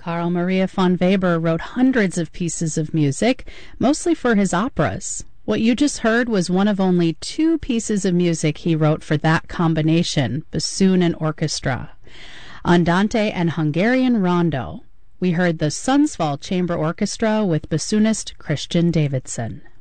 Carl Maria von Weber wrote hundreds of pieces of music, mostly for his operas. What you just heard was one of only 2 pieces of music he wrote for that combination, bassoon and orchestra. Andante and Hungarian Rondo. We heard the Sundsvall Chamber Orchestra with bassoonist Christian Davidson.